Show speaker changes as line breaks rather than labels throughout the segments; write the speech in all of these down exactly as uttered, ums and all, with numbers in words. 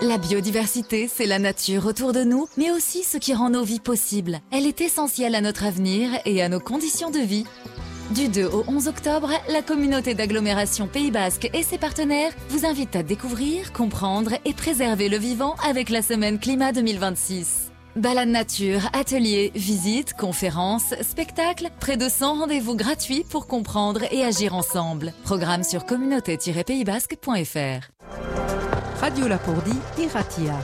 La biodiversité, c'est la nature autour de nous, mais aussi ce qui rend nos vies possibles. Elle est essentielle à notre avenir et à nos conditions de vie. Du deux au onze octobre, la communauté d'agglomération Pays Basque et ses partenaires vous invitent à découvrir, comprendre et préserver le vivant avec la Semaine Climat deux mille vingt-six. Balades nature, ateliers, visites, conférences, spectacles, près de cent rendez-vous gratuits pour comprendre et agir ensemble. Programme sur communauté tiret pays basque point f r.
Radio Lapourdie, Iratia.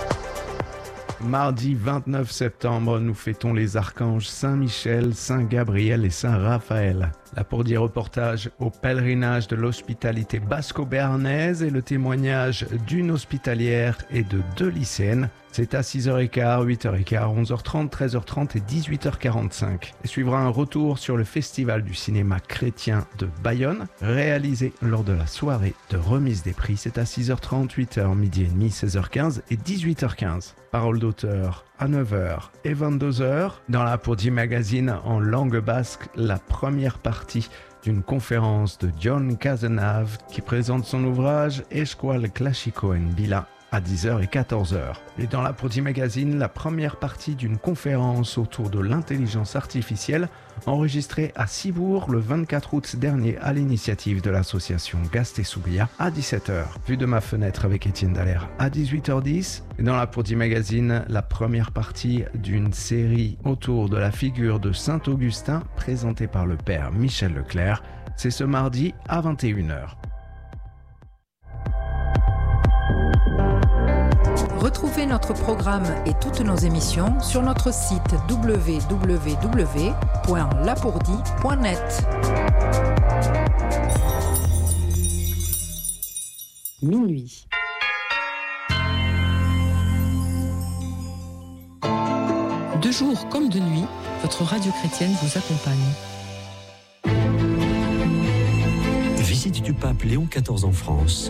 Mardi vingt-neuf septembre, nous fêtons les archanges Saint-Michel, Saint-Gabriel et Saint-Raphaël. Lapourdie reportage au pèlerinage de l'hospitalité basco-béarnaise et le témoignage d'une hospitalière et de deux lycéennes. C'est à six heures quinze, huit heures quinze, onze heures trente, treize heures trente et dix-huit heures quarante-cinq. Et suivra un retour sur le festival du cinéma chrétien de Bayonne, réalisé lors de la soirée de remise des prix. C'est à six heures trente, huit heures, midi et demi, seize heures quinze et dix-huit heures quinze. Parole d'auteur à neuf heures et vingt-deux heures. Dans la Lapourdie Magazine en langue basque, la première partie d'une conférence de John Cazenave qui présente son ouvrage Eskual Clásico en Bila à dix heures et quatorze heures. Et dans la Lapourdie Magazine, la première partie d'une conférence autour de l'intelligence artificielle enregistrée à Cibourg le vingt-quatre août dernier à l'initiative de l'association Gast et Soubia à dix-sept heures. Vue de ma fenêtre avec Étienne Dallaire à dix-huit heures dix. Et dans la Lapourdie Magazine, la première partie d'une série autour de la figure de Saint-Augustin présentée par le père Michel Leclerc. C'est ce mardi à vingt et une heures.
Retrouvez notre programme et toutes nos émissions sur notre site w w w point lapourdie point net. Minuit. De jour comme de nuit, votre radio chrétienne vous accompagne.
Visite du pape Léon quatorze en France.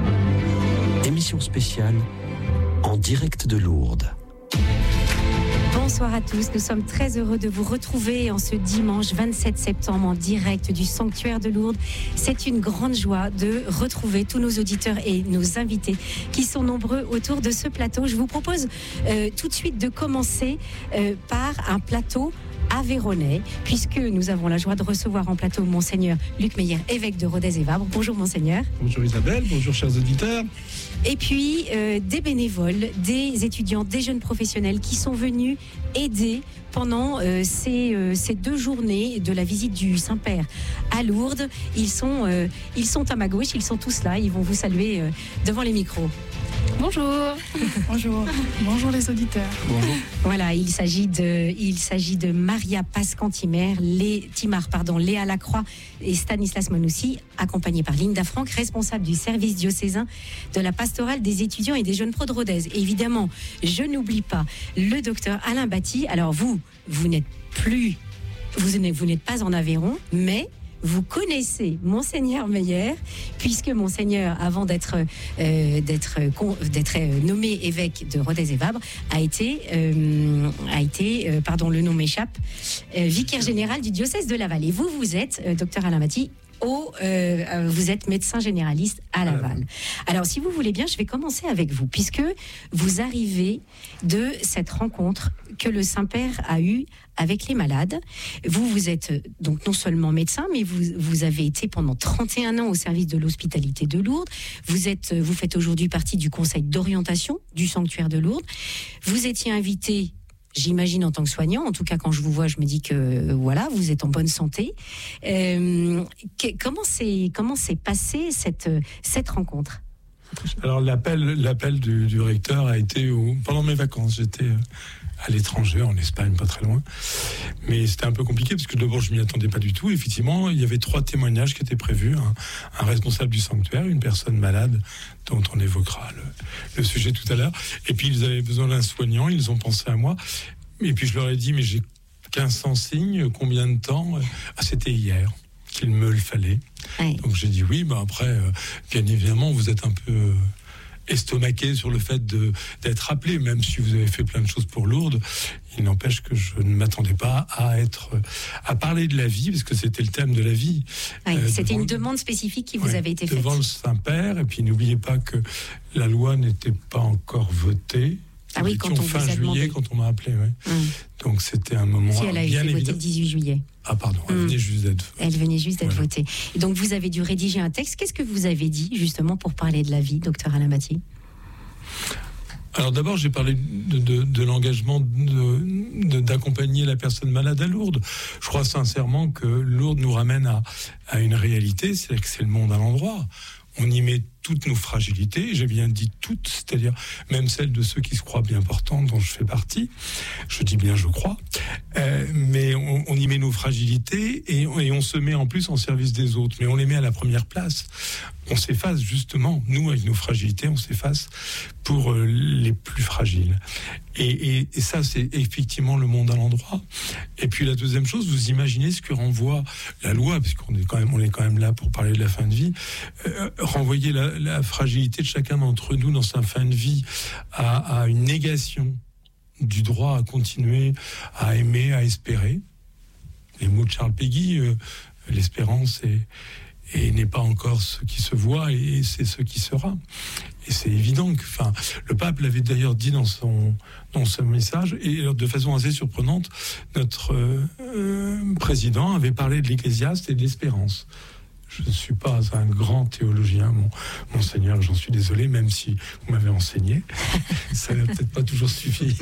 Émission spéciale en direct de Lourdes.
Bonsoir à tous, nous sommes très heureux de vous retrouver en ce dimanche vingt-sept septembre en direct du sanctuaire de Lourdes. C'est une grande joie de retrouver tous nos auditeurs et nos invités qui sont nombreux autour de ce plateau. Je vous propose euh, tout de suite de commencer euh, par un plateau aveyronnais, puisque nous avons la joie de recevoir en plateau Monseigneur Luc Meyer, évêque de Rodez et Vabre. Bonjour Monseigneur.
Bonjour Isabelle, bonjour chers auditeurs.
Et puis euh, des bénévoles, des étudiants, des jeunes professionnels qui sont venus aider pendant euh, ces, euh, ces deux journées de la visite du Saint-Père à Lourdes. Ils sont, euh, ils sont à ma gauche, ils sont tous là, ils vont vous saluer euh, devant les micros.
Bonjour. Bonjour. Bonjour les auditeurs.
Bonjour.
Voilà, il s'agit de, il s'agit de Maria Pascantimer, les Timar, pardon, Léa Lacroix et Stanislas Monoussi, accompagnés par Linda Franck, responsable du service diocésain de la pastorale des étudiants et des jeunes pros de Rodez. Et évidemment, je n'oublie pas le docteur Alain Batty. Alors vous, vous n'êtes plus, vous n'êtes, vous n'êtes pas en Aveyron, mais vous connaissez Monseigneur Meyer, puisque Monseigneur, avant d'être, euh, d'être, d'être nommé évêque de Rodez et Vabre, a été, euh, a été euh, pardon, le nom m'échappe, euh, vicaire général du diocèse de Laval. Et vous, vous êtes, euh, docteur Alain Batty, Au, euh, vous êtes médecin généraliste à Laval. Alors, si vous voulez bien, je vais commencer avec vous, puisque vous arrivez de cette rencontre que le Saint-Père a eue avec les malades. Vous, vous êtes donc non seulement médecin, mais vous, vous avez été pendant trente et un ans au service de l'hospitalité de Lourdes. Vous, êtes, vous faites aujourd'hui partie du conseil d'orientation du sanctuaire de Lourdes. Vous étiez invité, j'imagine, en tant que soignant. En tout cas, quand je vous vois, je me dis que euh, voilà, vous êtes en bonne santé. Euh, que, comment s'est comment s'est passée cette cette rencontre?
Alors l'appel l'appel du, du recteur a été au, pendant mes vacances. J'étais à l'étranger, en Espagne, pas très loin. Mais c'était un peu compliqué parce que d'abord je m'y attendais pas du tout. Effectivement, il y avait trois témoignages qui étaient prévus. Un, un responsable du sanctuaire, une personne malade dont on évoquera le, le sujet tout à l'heure. Et puis ils avaient besoin d'un soignant, ils ont pensé à moi. Et puis je leur ai dit, mais j'ai quinze cents signes, combien de temps? Ah, c'était hier qu'il me le fallait. Oui. Donc j'ai dit oui, bah après, euh, bien évidemment, vous êtes un peu euh, estomaqué sur le fait de, d'être appelé, même si vous avez fait plein de choses pour Lourdes. Il n'empêche que je ne m'attendais pas à être, à parler de la vie, parce que c'était le thème de la vie.
Oui, euh, c'était
devant,
une demande spécifique qui vous
ouais,
avait été faite.
Devant le Saint-Père, et puis n'oubliez pas que la loi n'était pas encore votée.
Ah oui, quand on
fin
vous a
juillet,
demandé.
quand on m'a appelé, ouais.
Mmh.
Donc c'était un moment
si elle a
bien
été
évident.
votée le dix-huit juillet.
Ah pardon, elle
mmh.
venait juste d'être.
Elle venait juste d'être
voilà.
votée. Et donc vous avez dû rédiger un texte. Qu'est-ce que vous avez dit justement pour parler de la vie, docteur Alain Bâti ?
Alors d'abord, j'ai parlé de, de, de l'engagement de, de, d'accompagner la personne malade à Lourdes. Je crois sincèrement que Lourdes nous ramène à, à une réalité, c'est que c'est le monde à l'endroit. On y met toutes nos fragilités, j'ai bien dit toutes, c'est-à-dire même celles de ceux qui se croient bien portants, dont je fais partie. Je dis bien je crois. Euh, mais on, on y met nos fragilités et, et on se met en plus en service des autres. Mais on les met à la première place. On s'efface justement, nous avec nos fragilités, on s'efface pour euh, les plus fragiles. Et, et, et ça, c'est effectivement le monde à l'endroit. Et puis la deuxième chose, vous imaginez ce que renvoie la loi, puisqu'on est quand même, on est quand même là pour parler de la fin de vie, euh, renvoyer la, la fragilité de chacun d'entre nous dans sa fin de vie à, à une négation du droit à continuer à aimer, à espérer. Les mots de Charles Péguy, euh, l'espérance est et n'est pas encore ce qui se voit, et c'est ce qui sera. Et c'est évident que, enfin, le pape l'avait d'ailleurs dit dans son, dans son message, et de façon assez surprenante, notre euh, président avait parlé de l'Ecclésiaste et de l'espérance. Je ne suis pas un grand théologien, mon, monseigneur, j'en suis désolé, même si vous m'avez enseigné. Ça n'a peut-être pas toujours suffi.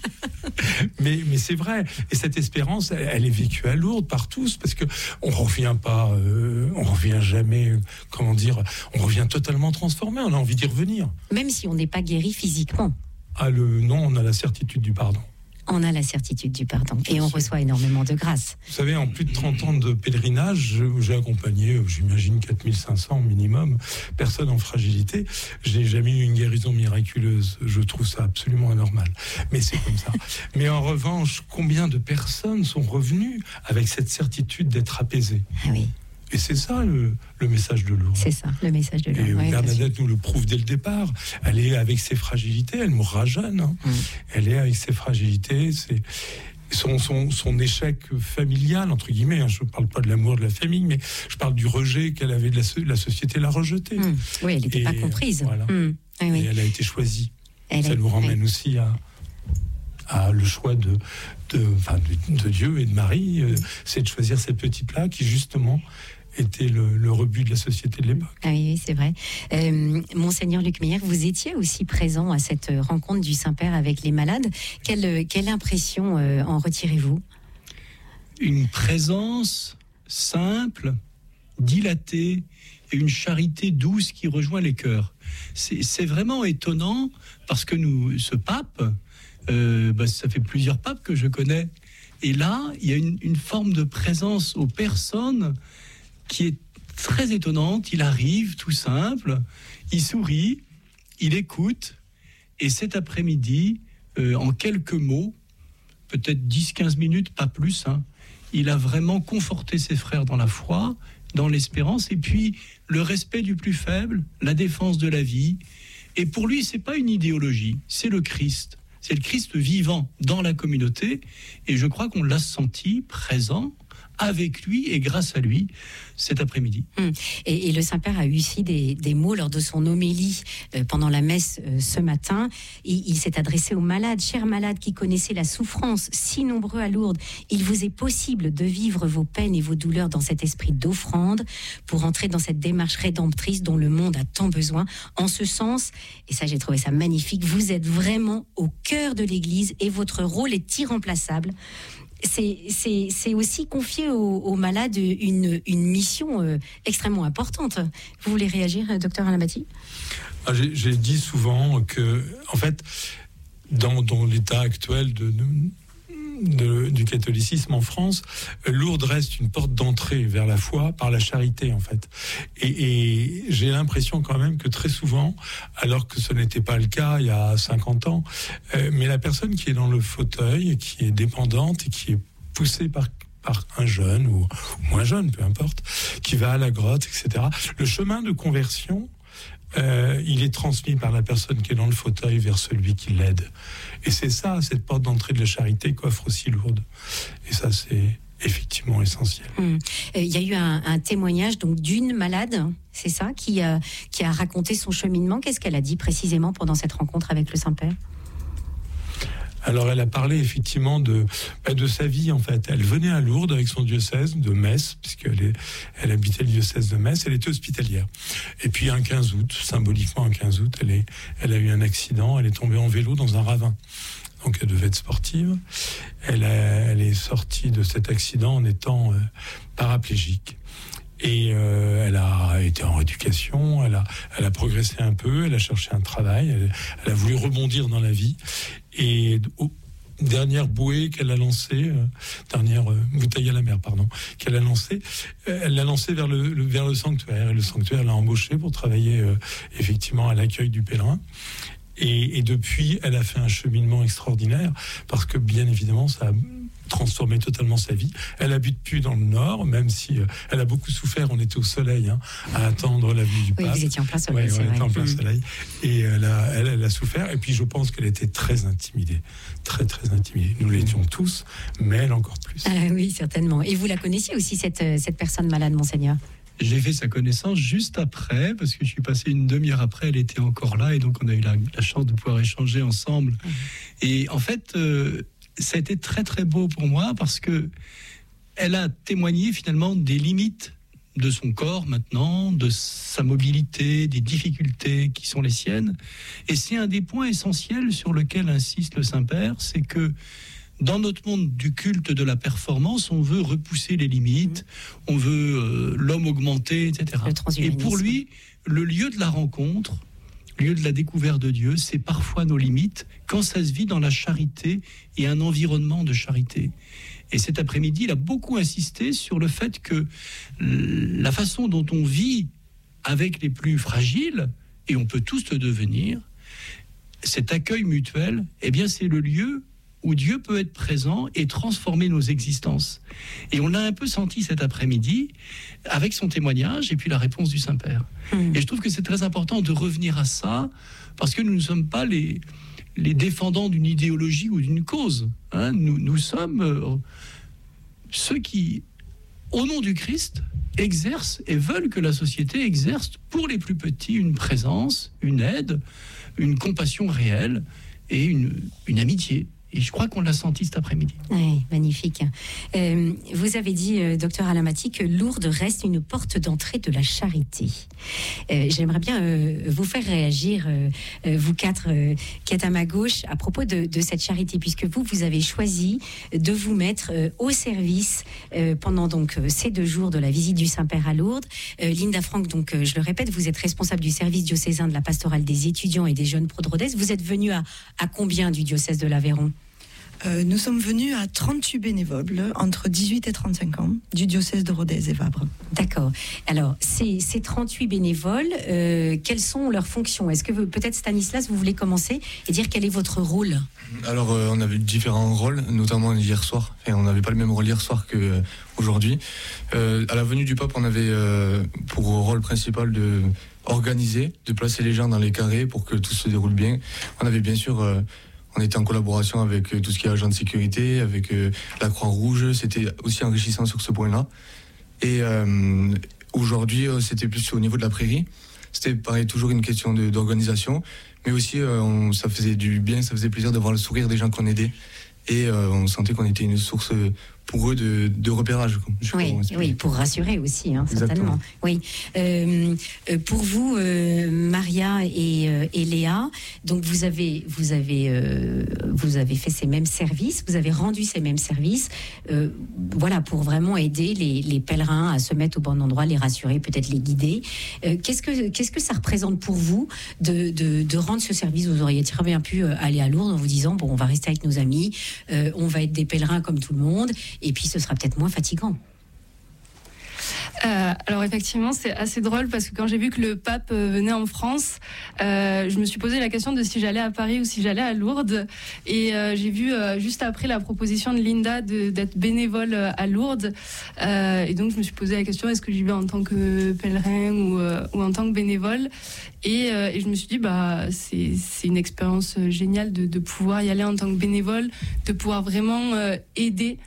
mais, mais c'est vrai. Et cette espérance, elle, elle est vécue à Lourdes par tous, parce qu'on ne revient pas, euh, on ne revient jamais, comment dire, on revient totalement transformé, on a envie d'y revenir.
Même si on n'est pas guéri physiquement.
Ah, le, non, on a la certitude du pardon.
On a la certitude du pardon et on reçoit énormément de grâce.
Vous savez, en plus de trente ans de pèlerinage, j'ai accompagné, j'imagine, quatre mille cinq cents minimum personnes en fragilité. Je n'ai jamais eu une guérison miraculeuse. Je trouve ça absolument anormal. Mais c'est comme ça. Mais en revanche, combien de personnes sont revenues avec cette certitude d'être apaisées ?
Ah oui.
Et c'est ça le, le message de Lourdes.
C'est ça, le message de Lourdes.
Et
oui,
Bernadette nous le prouve dès le départ. Elle est avec ses fragilités, elle mourra jeune. Hein. Mm. Elle est avec ses fragilités, c'est son, son, son échec familial, entre guillemets. Hein. Je ne parle pas de l'amour de la famille, mais je parle du rejet qu'elle avait de la, la société, l'a rejetée.
Mm. Oui, elle n'était pas comprise.
Voilà.
Mm. Oui, oui.
Et elle a été choisie.
Elle
ça
est,
nous ramène oui. aussi à, à le choix de, de, enfin, de, de Dieu et de Marie. Euh, c'est de choisir ces petits plats qui, justement, était le, le rebut de la société de l'époque.
Ah oui, c'est vrai. Euh, Monseigneur Luc Meyer, vous étiez aussi présent à cette rencontre du Saint-Père avec les malades. Quelle, quelle impression euh, en retirez-vous ?
Une présence simple, dilatée, et une charité douce qui rejoint les cœurs. C'est, c'est vraiment étonnant, parce que nous, ce pape, euh, bah, ça fait plusieurs papes que je connais, et là, il y a une, une forme de présence aux personnes qui est très étonnante. Il arrive tout simple, il sourit, il écoute, et cet après-midi, euh, en quelques mots, peut-être dix à quinze minutes, pas plus, hein, il a vraiment conforté ses frères dans la foi, dans l'espérance, et puis le respect du plus faible, la défense de la vie. Et pour lui, c'est pas une idéologie, c'est le Christ. C'est le Christ vivant dans la communauté, et je crois qu'on l'a senti présent avec lui et grâce à lui cet après-midi.
Hum. Et, et le Saint-Père a eu aussi des, des mots lors de son homélie euh, pendant la messe euh, ce matin. Il, il s'est adressé aux malades, chers malades qui connaissaient la souffrance, si nombreux à Lourdes. Il vous est possible de vivre vos peines et vos douleurs dans cet esprit d'offrande pour entrer dans cette démarche rédemptrice dont le monde a tant besoin. En ce sens, et ça j'ai trouvé ça magnifique, vous êtes vraiment au cœur de l'Église et votre rôle est irremplaçable. C'est, c'est, c'est aussi confier aux, aux malades une, une mission euh, extrêmement importante. Vous voulez réagir, docteur Alain Bâti ?
ah, j'ai, j'ai dit souvent que, en fait, dans, dans l'état actuel de, de, de, du catholicisme en France, Lourdes reste une porte d'entrée vers la foi par la charité, en fait. Et, et j'ai l'impression quand même que très souvent, alors que ce n'était pas le cas il y a cinquante ans, euh, mais la personne qui est dans le fauteuil, qui est dépendante et qui est poussée par par un jeune ou moins jeune, peu importe, qui va à la grotte, et cetera. Le chemin de conversion euh, il est transmis par la personne qui est dans le fauteuil vers celui qui l'aide. Et c'est ça, cette porte d'entrée de la charité qu'offre aussi Lourdes. Et ça, c'est effectivement essentiel.
Hum. Euh, il y a eu un, un témoignage donc d'une malade, c'est ça, qui a, qui a raconté son cheminement. Qu'est-ce qu'elle a dit précisément pendant cette rencontre avec le Saint-Père ?
Alors, elle a parlé effectivement de, bah, de sa vie, en fait. Elle venait à Lourdes avec son diocèse de Metz, puisqu'elle est, elle habitait le diocèse de Metz, elle était hospitalière. Et puis, un quinze août, symboliquement un quinze août, elle, est, elle a eu un accident, elle est tombée en vélo dans un ravin. Donc, elle devait être sportive. Elle, a, elle est sortie de cet accident en étant euh, paraplégique. Et euh, elle a été en rééducation, elle a, elle a progressé un peu, elle a cherché un travail, elle, elle a voulu rebondir dans la vie. Et oh, dernière bouée qu'elle a lancée, euh, dernière euh, bouteille à la mer, pardon, qu'elle a lancée, euh, elle l'a lancée vers le, le, vers le sanctuaire. Et le sanctuaire l'a embauchée pour travailler euh, effectivement à l'accueil du pèlerin. Et, et depuis, elle a fait un cheminement extraordinaire parce que bien évidemment, ça a transformé totalement sa vie. Elle habite plus dans le Nord, même si euh, elle a beaucoup souffert. On était au soleil, hein, à attendre la venue du
oui,
pape.
Vous étiez en plein soleil,
ouais,
c'est
on
vrai.
était en plein
Mmh.
soleil. Et elle a, elle, elle a souffert. Et puis je pense qu'elle était très intimidée, très très intimidée. Nous l'étions tous, mais elle encore plus.
Ah, oui, certainement. Et vous la connaissiez aussi cette cette personne malade, monseigneur ?
J'ai fait sa connaissance juste après, parce que je suis passé une demi-heure après, elle était encore là, et donc on a eu la, la chance de pouvoir échanger ensemble. Mmh. Et en fait, euh, ça a été très très beau pour moi, parce que elle a témoigné finalement des limites de son corps maintenant, de sa mobilité, des difficultés qui sont les siennes. Et c'est un des points essentiels sur lequel insiste le Saint-Père, c'est que dans notre monde du culte de la performance, on veut repousser les limites, mmh. on veut euh, l'homme augmenter, et cetera. Et pour lui, le lieu de la rencontre, le lieu de la découverte de Dieu, c'est parfois nos limites, quand ça se vit dans la charité et un environnement de charité. Et cet après-midi, il a beaucoup insisté sur le fait que la façon dont on vit avec les plus fragiles, et on peut tous le devenir, cet accueil mutuel, eh bien c'est le lieu où Dieu peut être présent et transformer nos existences. Et on l'a un peu senti cet après-midi avec son témoignage et puis la réponse du Saint-Père. Mmh. Et je trouve que c'est très important de revenir à ça, parce que nous ne sommes pas les, les défendants d'une idéologie ou d'une cause. Hein. Nous, nous sommes euh, ceux qui, au nom du Christ, exercent et veulent que la société exerce pour les plus petits une présence, une aide, une compassion réelle et une, une amitié. Et je crois qu'on l'a senti cet après-midi.
Oui, magnifique. Euh, vous avez dit, euh, docteur Alamati, que Lourdes reste une porte d'entrée de la charité. Euh, j'aimerais bien euh, vous faire réagir, euh, euh, vous quatre euh, qui êtes à ma gauche, à propos de, de cette charité, puisque vous, vous avez choisi de vous mettre euh, au service euh, pendant donc euh, ces deux jours de la visite du Saint-Père à Lourdes. Euh, Linda Franck, donc euh, je le répète, vous êtes responsable du service diocésain de la pastorale des étudiants et des jeunes pro de Rodez. Vous êtes venu à, à combien du diocèse de l'Aveyron ?
Euh, nous sommes venus à trente-huit bénévoles entre dix-huit et trente-cinq ans du diocèse de Rodez et Vabre.
D'accord. Alors, ces, ces trente-huit bénévoles, euh, quelles sont leurs fonctions ? Est-ce que vous, peut-être Stanislas, vous voulez commencer et dire quel est votre rôle ?
Alors, euh, on avait différents rôles, notamment hier soir. Enfin, on n'avait pas le même rôle hier soir qu'aujourd'hui. Euh, à la venue du pape, on avait euh, pour rôle principal de organiser, de placer les gens dans les carrés pour que tout se déroule bien. On avait bien sûr... Euh, On était en collaboration avec tout ce qui est agent de sécurité, avec euh, la Croix-Rouge. C'était aussi enrichissant sur ce point-là. Et euh, aujourd'hui, c'était plus au niveau de la prairie. C'était pareil, toujours une question de, d'organisation. Mais aussi, euh, on, ça faisait du bien, ça faisait plaisir de voir le sourire des gens qu'on aidait. Et euh, on sentait qu'on était une source pour eux de, de repérage.
Oui, oui, pour rassurer aussi, hein, certainement. Oui. Euh, pour vous, euh, Maria et, euh, et Léa, donc vous avez, vous avez, euh, vous avez fait ces mêmes services, vous avez rendu ces mêmes services, euh, voilà, pour vraiment aider les, les pèlerins à se mettre au bon endroit, les rassurer, peut-être les guider. Euh, qu'est-ce que, qu'est-ce que ça représente pour vous de, de, de rendre ce service ? Vous auriez très bien pu aller à Lourdes en vous disant bon, on va rester avec nos amis, euh, on va être des pèlerins comme tout le monde. Et puis, ce sera peut-être moins fatigant.
Euh, alors effectivement, c'est assez drôle parce que quand j'ai vu que le pape venait en France, euh, je me suis posé la question de si j'allais à Paris ou si j'allais à Lourdes. Et euh, j'ai vu euh, juste après la proposition de Linda de, d'être bénévole à Lourdes. Euh, et donc je me suis posé la question, est-ce que j'y vais en tant que pèlerin ou, euh, ou en tant que bénévole ? Et, euh, et je me suis dit, bah, c'est, c'est une expérience géniale de, de pouvoir y aller en tant que bénévole, de pouvoir vraiment euh, aider.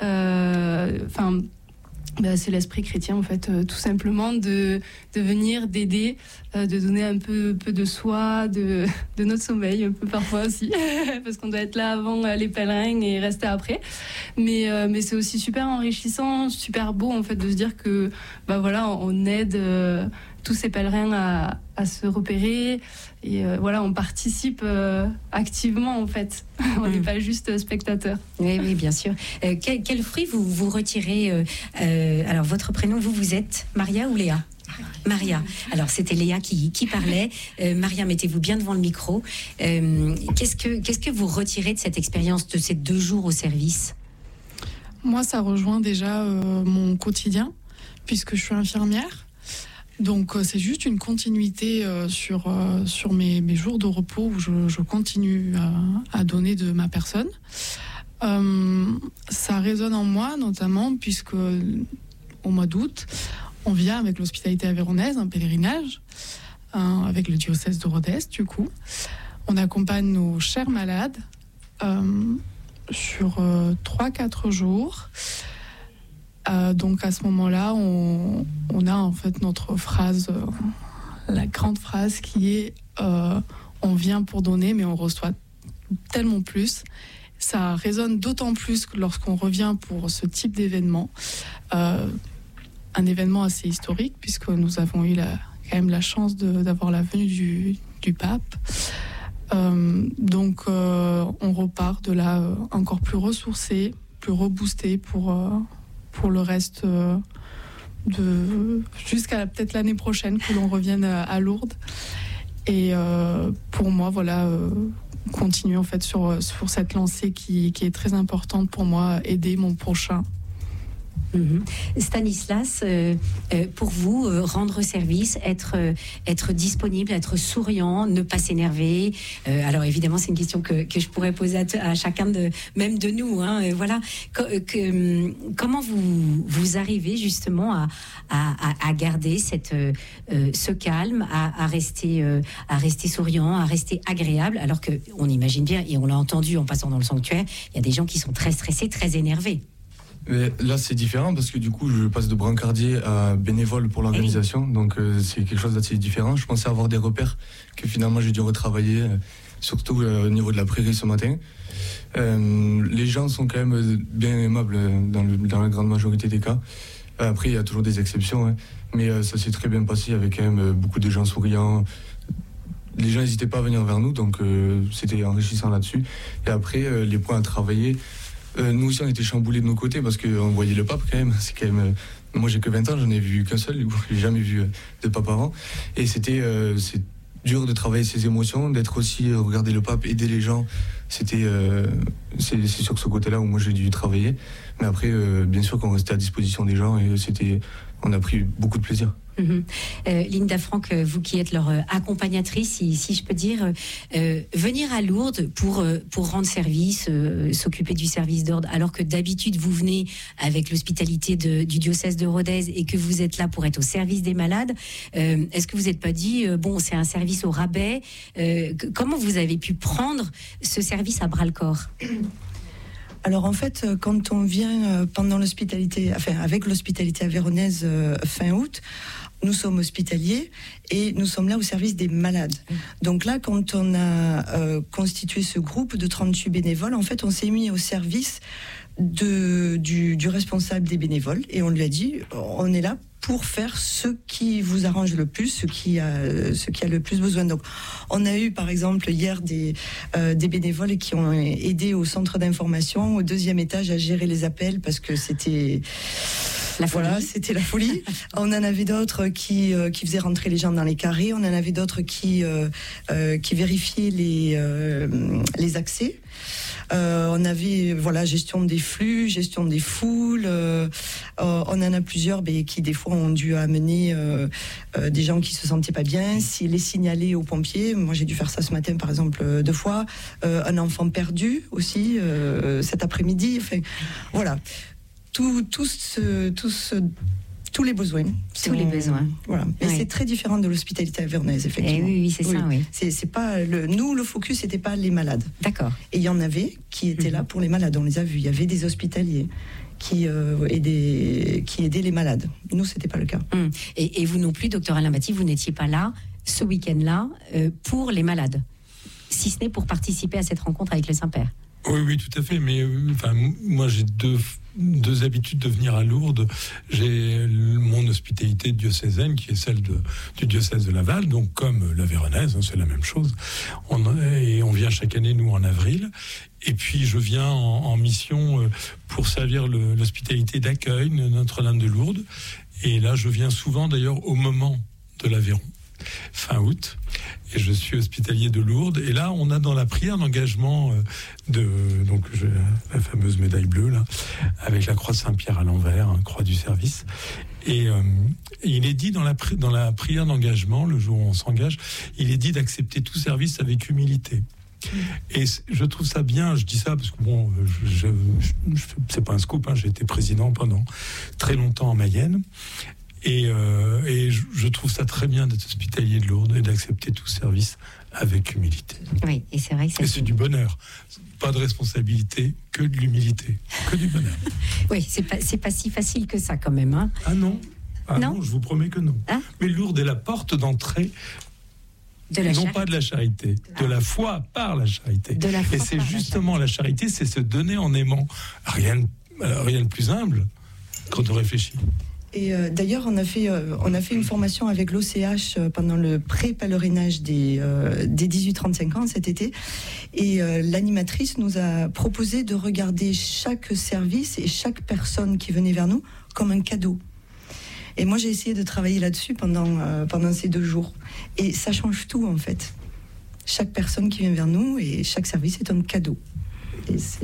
Enfin... Euh, Bah, c'est l'esprit chrétien en fait, euh, tout simplement de, de venir, d'aider, euh, de donner un peu, peu de soi, de, de notre sommeil un peu parfois aussi, parce qu'on doit être là avant euh, les pèlerins et rester après. Mais, euh, mais c'est aussi super enrichissant, super beau en fait de se dire que bah, voilà, on aide euh, tous ces pèlerins à, à se repérer et euh, voilà, on participe euh, activement en fait. On n'est mmh. pas juste spectateur.
Oui, oui, bien sûr. Euh, quel, quel fruit vous, vous retirez euh, euh, alors, votre prénom, vous, vous êtes Maria ou Léa ? Maria. Alors, c'était Léa qui, qui parlait. Euh, Maria, mettez-vous bien devant le micro. Euh, qu'est-ce que, qu'est-ce que vous retirez de cette expérience, de ces deux jours au service ?
Moi, ça rejoint déjà euh, mon quotidien, puisque je suis infirmière. Donc euh, c'est juste une continuité euh, sur, euh, sur mes, mes jours de repos où je, je continue à, à donner de ma personne. Euh, ça résonne en moi notamment puisque au mois d'août, on vient avec l'hospitalité avéronaise, un pèlerinage, hein, avec le diocèse de Rodez du coup. On accompagne nos chers malades euh, sur euh, trois quatre jours. Euh, donc à ce moment-là, on, on a en fait notre phrase, euh, la grande phrase qui est euh, on vient pour donner, mais on reçoit tellement plus. Ça résonne d'autant plus que lorsqu'on revient pour ce type d'événement, euh, un événement assez historique puisque nous avons eu la, quand même la chance de, d'avoir la venue du, du pape. Euh, donc euh, on repart de là euh, encore plus ressourcé, plus reboosté pour euh, pour le reste euh, de jusqu'à peut-être l'année prochaine que l'on revienne à, à Lourdes. Et euh, pour moi, voilà, euh, continuer en fait sur sur cette lancée qui qui est très importante pour moi, aider mon prochain.
Mmh. Stanislas, euh, euh, pour vous, euh, rendre service, être, euh, être disponible, être souriant, ne pas s'énerver. Euh, alors évidemment, c'est une question que, que je pourrais poser à, t- à chacun de, même de nous. Hein, euh, voilà. Que, que, comment vous, vous arrivez justement à, à, à garder cette, euh, ce calme, à, à, rester, euh, à rester souriant, à rester agréable, alors que on imagine bien, et on l'a entendu en passant dans le sanctuaire, il y a des gens qui sont très stressés, très énervés.
Mais là, c'est différent parce que du coup, je passe de brancardier à bénévole pour l'organisation. Oui. Donc, euh, c'est quelque chose d'assez différent. Je pensais avoir des repères que finalement, j'ai dû retravailler, euh, surtout euh, au niveau de la prairie ce matin. Euh, les gens sont quand même bien aimables dans, le, dans la grande majorité des cas. Après, il y a toujours des exceptions. Hein. Mais euh, ça s'est très bien passé avec quand même beaucoup de gens souriants. Les gens n'hésitaient pas à venir vers nous, donc euh, c'était enrichissant là-dessus. Et après, euh, les points à travailler... Euh, nous aussi on était chamboulés de nos côtés parce qu'on voyait le pape quand même, c'est quand même euh, moi j'ai que vingt ans, j'en ai vu qu'un seul, j'ai jamais vu euh, de pape avant et c'était euh, c'est dur de travailler ses émotions, d'être aussi euh, regarder le pape, aider les gens, c'était euh, c'est, c'est sur ce côté-là où moi j'ai dû travailler, mais après euh, bien sûr qu'on restait à disposition des gens et c'était, on a pris beaucoup de plaisir.
Mmh. Euh, Linda Franck, vous qui êtes leur accompagnatrice, si, si je peux dire, euh, venir à Lourdes pour, pour rendre service, euh, s'occuper du service d'ordre, alors que d'habitude vous venez avec l'hospitalité de, du diocèse de Rodez et que vous êtes là pour être au service des malades, euh, est-ce que vous n'êtes pas dit, euh, bon, c'est un service au rabais, euh, comment vous avez pu prendre ce service à bras-le-corps ?
Alors en fait, quand on vient pendant l'hospitalité, enfin avec l'hospitalité avéronaise euh, fin août, nous sommes hospitaliers et nous sommes là au service des malades. Donc là, quand on a euh, constitué ce groupe de trente-huit bénévoles, en fait, on s'est mis au service de, du, du responsable des bénévoles et on lui a dit, on est là pour faire ce qui vous arrange le plus, ce qui a, ce qui a le plus besoin. Donc, on a eu, par exemple, hier des, euh, des bénévoles qui ont aidé au centre d'information, au deuxième étage, à gérer les appels parce que c'était... La voilà, c'était la folie. On en avait d'autres qui, euh, qui faisaient rentrer les gens dans les carrés. On en avait d'autres qui, euh, euh, qui vérifiaient les, euh, les accès. Euh, on avait voilà gestion des flux, gestion des foules. Euh, euh, on en a plusieurs ben, qui des fois ont dû amener euh, euh, des gens qui se sentaient pas bien, si les signaler aux pompiers. Moi j'ai dû faire ça ce matin par exemple euh, deux fois. Euh, un enfant perdu aussi euh, cet après-midi. Enfin voilà, tout tout ce, tout ce tous les besoins.
Tous les besoins.
Voilà. Mais
Oui.
c'est très différent de l'hospitalité avernaise, effectivement.
Eh oui, oui, c'est ça, oui.
C'est, c'est pas le, nous, le focus, c'était pas les malades.
D'accord.
Et il y en avait qui étaient là pour les malades. On les a vus. Il y avait des hospitaliers qui, euh, aidaient, qui aidaient les malades. Nous, c'était pas le cas.
Hum. Et, et vous non plus, docteur Alain Batti, vous n'étiez pas là ce week-end-là euh, pour les malades, si ce n'est pour participer à cette rencontre avec le Saint-Père.
Oui, oui, tout à fait. Mais euh, enfin, moi, j'ai deux, deux habitudes de venir à Lourdes. J'ai mon hospitalité diocésaine, qui est celle de, du diocèse de Laval, donc comme la Véronnaise, hein, c'est la même chose. On, et on vient chaque année, nous, en avril. Et puis, je viens en, en mission euh, pour servir le, l'hospitalité d'accueil de Notre-Dame de Lourdes. Et là, je viens souvent, d'ailleurs, au moment de l'Aveyron, fin août. Et je suis hospitalier de Lourdes. Et là, on a dans la prière d'engagement euh, de donc je, la fameuse médaille bleue là, avec la croix de Saint-Pierre à l'envers, hein, croix du service. Et, euh, et il est dit dans la pri- dans la prière d'engagement, le jour où on s'engage, il est dit d'accepter tout service avec humilité. Et je trouve ça bien, je dis ça parce que bon, je, je, je, je, c'est pas un scoop, hein, j'ai été président pendant très longtemps en Mayenne. Et, euh, et je, je trouve ça très bien d'être hospitalier de Lourdes et d'accepter tout service avec humilité.
Oui, et c'est vrai que c'est...
Et c'est du bonheur. Pas de responsabilité, que de l'humilité. Que du bonheur.
Oui, c'est pas, c'est pas si facile que ça quand même. Hein.
Ah non Ah
non,
non, je vous promets que non.
Hein?
Mais Lourdes est la porte d'entrée,
de la
non
charité.
pas de la charité, de la foi par la charité.
De la foi
et c'est
par la
justement la charité. la charité, c'est se donner en aimant. Rien, rien de plus humble quand on réfléchit.
Et euh, d'ailleurs, on a fait, euh, on a fait une formation avec l'O C H euh, pendant le pré-pèlerinage des, euh, des dix-huit trente-cinq ans cet été. Et euh, l'animatrice nous a proposé de regarder chaque service et chaque personne qui venait vers nous comme un cadeau. Et moi, j'ai essayé de travailler là-dessus pendant, euh, pendant ces deux jours. Et ça change tout, en fait. Chaque personne qui vient vers nous et chaque service est un cadeau. Et c'est...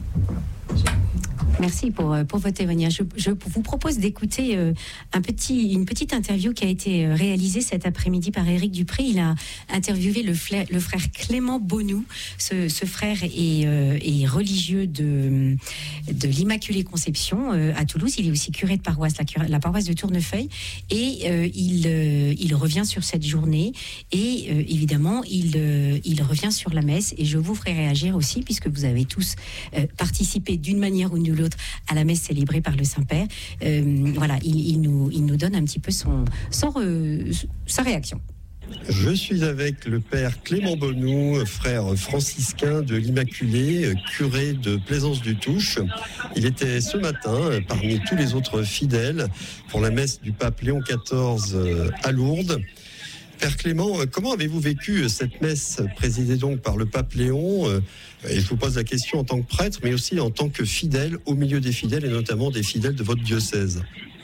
Merci pour, pour votre témoignage. Je, je vous propose d'écouter euh, un petit, une petite interview qui a été réalisée cet après-midi par Éric Dupré. Il a interviewé le, fla- le frère Clément Bonou. Ce, ce frère est, euh, est religieux de, de l'Immaculée Conception euh, à Toulouse. Il est aussi curé de paroisse, la, cura- la paroisse de Tournefeuille. Et euh, il, euh, il revient sur cette journée. Et euh, évidemment, il, euh, il revient sur la messe. Et je vous ferai réagir aussi, puisque vous avez tous euh, participé d'une manière ou d'une autre à la messe célébrée par le Saint-Père. Euh, voilà, il, il, nous, il nous donne un petit peu son, son re, sa réaction.
Je suis avec le père Clément Bonou, frère franciscain de l'Immaculée, curé de Plaisance-du-Touche. Il était ce matin parmi tous les autres fidèles pour la messe du pape Léon quatorze à Lourdes. Père Clément, comment avez-vous vécu cette messe présidée donc par le pape Léon ? Et je vous pose la question en tant que prêtre, mais aussi en tant que fidèle au milieu des fidèles et notamment des fidèles de votre diocèse.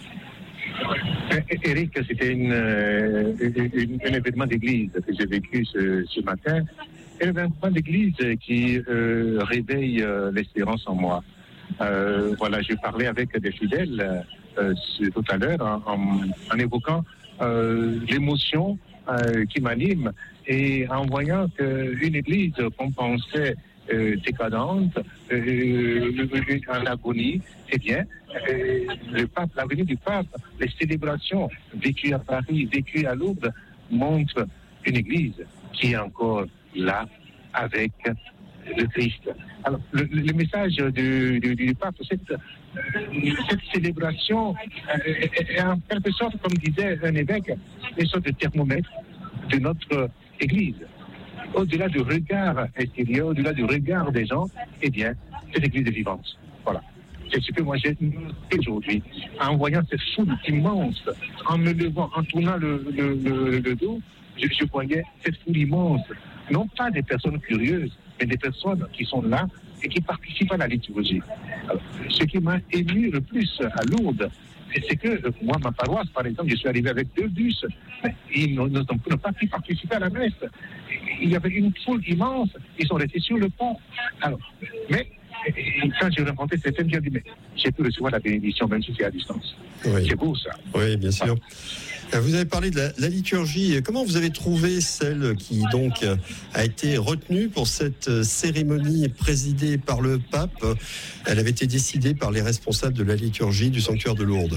Eric, c'était une, une, un événement d'église que j'ai vécu ce, ce matin. Un événement d'église qui euh, réveille euh, l'espérance en moi. Euh, voilà, je parlais avec des fidèles euh, tout à l'heure en, en, en évoquant euh, l'émotion euh, qui m'anime et en voyant qu'une église qu'on pensait Euh, décadente, euh, en agonie, eh bien, euh, le pape, la venue du pape, les célébrations vécues à Paris, vécues à Lourdes, montrent une église qui est encore là avec le Christ. Alors, le, le message du, du, du pape, cette, cette célébration est en quelque sorte, comme disait un évêque, une sorte de thermomètre de notre église. Au-delà du regard extérieur, au-delà du regard des gens, eh bien, cette église est vivante. Voilà. C'est ce que moi j'ai noté aujourd'hui. En voyant cette foule immense, en me levant, en tournant le, le, le, le dos, je, je voyais cette foule immense. Non pas des personnes curieuses, mais des personnes qui sont là et qui participent à la liturgie. Alors, ce qui m'a ému le plus à Lourdes, c'est que moi, ma paroisse, par exemple, je suis arrivé avec deux bus, mais ils n'ont pas pu participer à la messe. il y avait une foule immense, ils sont restés sur le pont. Alors, mais et quand j'ai rencontré certaines, j'ai dit, mais j'ai pu recevoir la bénédiction, même si c'est à distance.
Oui.
C'est beau, ça.
Oui, bien sûr. Vous avez parlé de la, la liturgie. Comment vous avez trouvé celle qui, donc, a été retenue pour cette cérémonie présidée par le pape? Elle avait été décidée par les responsables de la liturgie du sanctuaire de Lourdes.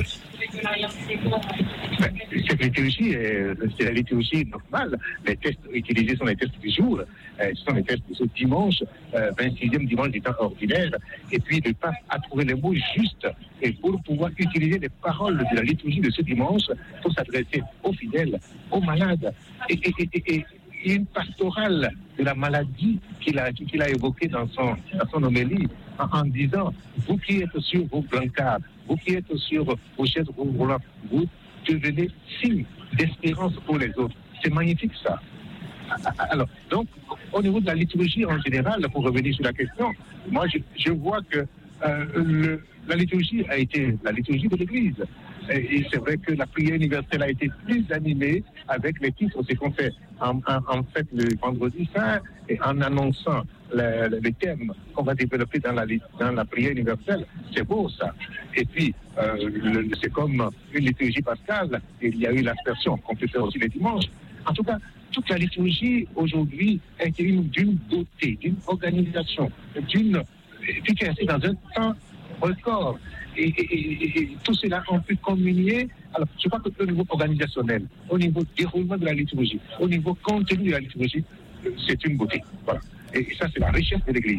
Ben, cette liturgie, c'est la liturgie normale. Les textes utilisés sont les textes du jour. Euh, ce sont les textes de ce dimanche, euh, vingt-sixième dimanche du temps ordinaire. Et puis le pape a trouvé les mots justes et pour pouvoir utiliser les paroles de la liturgie de ce dimanche pour s'adresser aux fidèles, aux malades. Et, et, et, et, et une pastorale de la maladie qu'il a, qu'il a évoquée dans son, dans son homélie en, en disant, vous qui êtes sur vos brancards, vous qui êtes sur vos chaises roulantes, vous devenez signe d'espérance pour les autres. C'est magnifique, ça. Alors, donc, au niveau de la liturgie en général, pour revenir sur la question, moi, je, je vois que euh, le, la liturgie a été la liturgie de l'Église. Et, et c'est vrai que la prière universelle a été plus animée avec les titres, c'est qu'on fait en, en, en fait le vendredi saint, et en annonçant les, les thèmes qu'on va développer dans la, dans la prière universelle. C'est beau, ça. Et puis, euh, le, c'est comme une liturgie pascale, et il y a eu l'aspersion qu'on peut faire aussi les dimanches. En tout cas, toute la liturgie aujourd'hui est d'une beauté, d'une organisation, d'une efficacité dans un temps record. Et, et, et, et tout cela, on peut communier. Alors, je crois que au niveau organisationnel, au niveau déroulement de la liturgie, au niveau contenu de la liturgie, c'est une beauté. Voilà. Et ça, c'est la richesse de l'Église.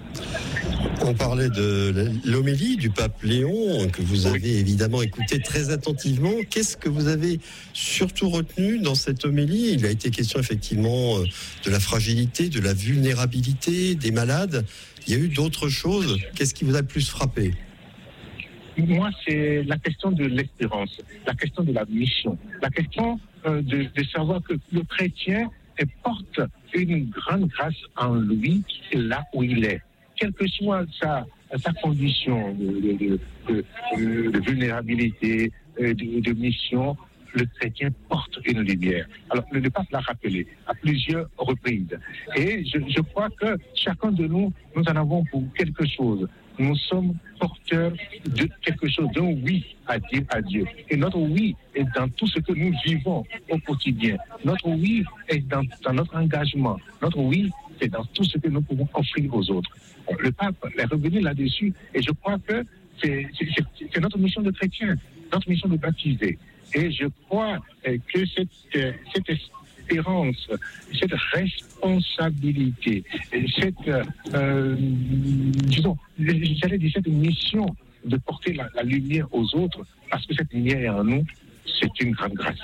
On parlait de l'homélie du pape Léon, que vous avez oui. évidemment écouté très attentivement. Qu'est-ce que vous avez surtout retenu dans cette homélie? Il a été question effectivement de la fragilité, de la vulnérabilité des malades. Il y a eu d'autres choses. Qu'est-ce qui vous a le plus frappé?
Moi, c'est la question de l'espérance, la question de la mission, la question euh, de, de savoir que le chrétien porte une grande grâce en lui, là où il est. Quelle que soit sa, sa condition de, de, de, de, de vulnérabilité, de, de mission, le chrétien porte une lumière. Alors, le pape l'a rappelé à plusieurs reprises. Et je, je crois que chacun de nous, nous en avons pour quelque chose. Nous sommes porteurs de quelque chose, d'un oui à dire à Dieu. Et notre oui est dans tout ce que nous vivons au quotidien. Notre oui est dans, dans notre engagement. Notre oui est dans tout ce que nous pouvons offrir aux autres. Le pape est revenu là-dessus et je crois que c'est, c'est, c'est notre mission de chrétien, notre mission de baptiser. Et je crois que cette, cette espérance, cette responsabilité, cette, euh, disons, j'allais dire cette mission de porter la, la lumière aux autres, parce que cette lumière est en nous, c'est une grande grâce.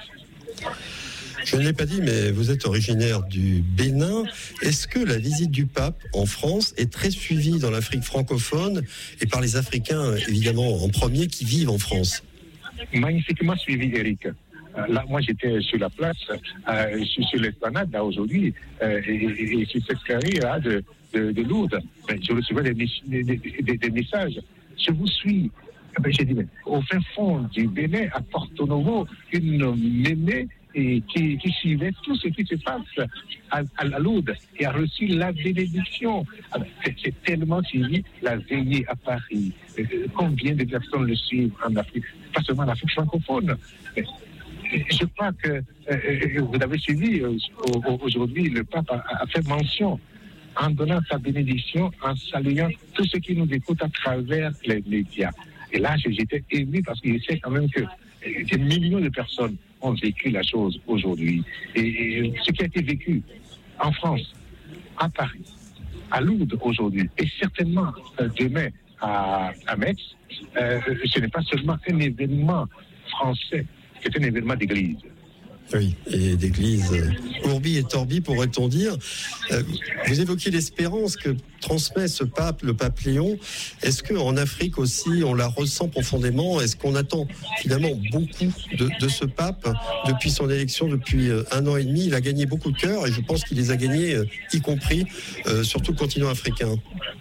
Je ne l'ai pas dit, mais vous êtes originaire du Bénin. Est-ce que la visite du pape en France est très suivie dans l'Afrique francophone et par les Africains, évidemment, en premier, qui vivent en France?
Magnifiquement suivi, Eric. Euh, là, moi, j'étais sur la place, euh, je suis sur l'esplanade, là, aujourd'hui, euh, et, et, et sur cette carrière là, de, de, de Lourdes. Ben, je recevais des, des, des, des messages. Je vous suis. Ben, j'ai dit, mais, au fin fond du Bénin, à Porto Novo, une mémé et qui, qui suivait tout ce qui se passe à, à la Lourdes et a reçu la bénédiction. Alors, c'est, c'est tellement suivi, la veillée à Paris. Euh, combien de personnes le suivent en Afrique, pas seulement en Afrique francophone. Mais, je crois que euh, vous avez suivi euh, aujourd'hui, le pape a, a fait mention en donnant sa bénédiction, en saluant tout ce qui nous écoute à travers les médias. Et là, j'étais ému parce qu'il sait quand même que des millions de personnes ont vécu la chose aujourd'hui. Et, et ce qui a été vécu en France, à Paris, à Lourdes aujourd'hui, et certainement euh, demain à, à Metz, euh, ce n'est pas seulement un événement français, c'est un événement d'église.
Oui, et d'église Urbi et Torbi, pourrait-on dire. Euh, vous évoquiez l'espérance que transmet ce pape, le pape Léon. Est-ce qu'en Afrique aussi, on la ressent profondément? Est-ce qu'on attend finalement beaucoup de, de ce pape depuis son élection, depuis un an et demi? Il a gagné beaucoup de cœurs et je pense qu'il les a gagnés, y compris euh, sur tout le continent africain.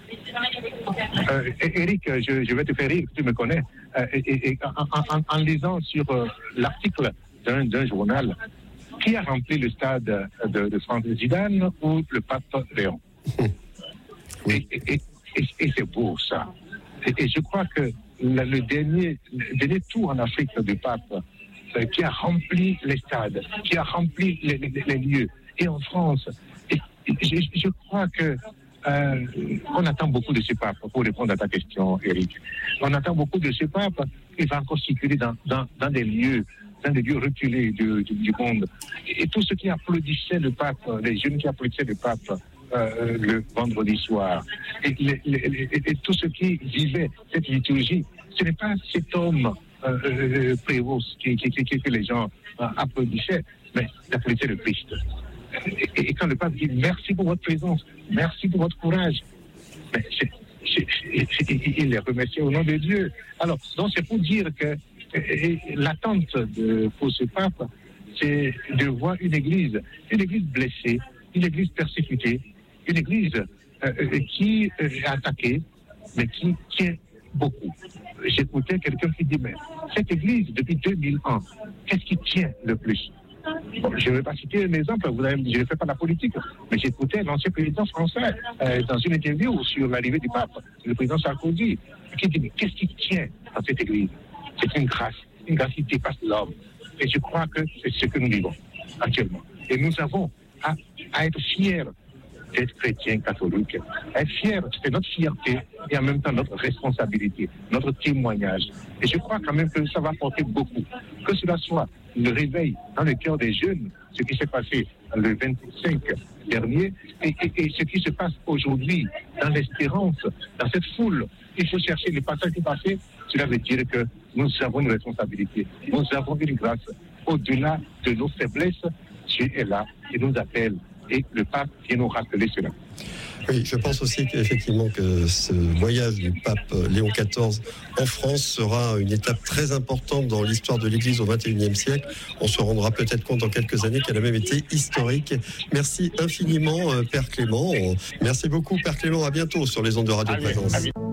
Euh, Eric, je, je vais te faire rire, tu me connais. Euh, et, et, en, en, en lisant sur euh, l'article d'un, d'un journal, qui a rempli le stade de, de Franck Zidane ou le pape Léon? Oui. Et, et, et, et c'est beau ça. Et, et je crois que le, le, dernier, le dernier tour en Afrique du pape euh, qui a rempli les stades, qui a rempli les, les, les lieux, et en France, et, et, je, je crois que euh, on attend beaucoup de ce pape, pour répondre à ta question, Eric. On attend beaucoup de ce pape qui va encore circuler dans, dans, dans des lieux, dans des lieux reculés du, du, du monde. Et, et tous ceux qui applaudissaient le pape, les jeunes qui applaudissaient le pape euh, le vendredi soir, et, les, les, les, et tous ceux qui vivaient cette liturgie, ce n'est pas cet homme euh, euh, prévost qui, qui, qui, qui, que les gens euh, applaudissaient, mais applaudissaient le Christ. Et, et, et quand le pape dit merci pour votre présence, merci pour votre courage, mais c'est, c'est, c'est, il les remerciait au nom de Dieu. Alors, donc c'est pour dire que et, et, l'attente de, pour ce pape, c'est de voir une église, une église blessée, une église persécutée, une église euh, qui euh, est attaquée, mais qui tient beaucoup. J'écoutais quelqu'un qui dit, mais cette église, depuis deux mille ans, qu'est-ce qui tient le plus? Bon, je ne vais pas citer un exemple, vous avez, je ne fais pas la politique, mais j'écoutais l'ancien président français euh, dans une interview sur l'arrivée du pape, le président Sarkozy, qui dit, mais qu'est-ce qui tient dans cette église? C'est une grâce, une grâce qui dépasse l'homme. Et je crois que c'est ce que nous vivons actuellement. Et nous avons à, à être fiers d'être chrétiens catholiques. Être fiers, c'est notre fierté et en même temps notre responsabilité, notre témoignage. Et je crois quand même que ça va porter beaucoup. Que cela soit le réveil dans le cœur des jeunes, ce qui s'est passé le vingt-cinq dernier, et, et, et ce qui se passe aujourd'hui dans l'espérance, dans cette foule. Il faut chercher les passages du passé. Cela veut dire que nous avons une responsabilité. Nous avons une grâce. Au-delà de nos faiblesses, Dieu est là et nous appelle. Et le pape vient nous rappeler cela.
Oui, je pense aussi qu'effectivement que ce voyage du pape Léon quatorze en France sera une étape très importante dans l'histoire de l'Église au vingt et unième siècle. On se rendra peut-être compte dans quelques années qu'elle a même été historique. Merci infiniment, Père Clément. Merci beaucoup, Père Clément. À bientôt sur les ondes de Radio Présence.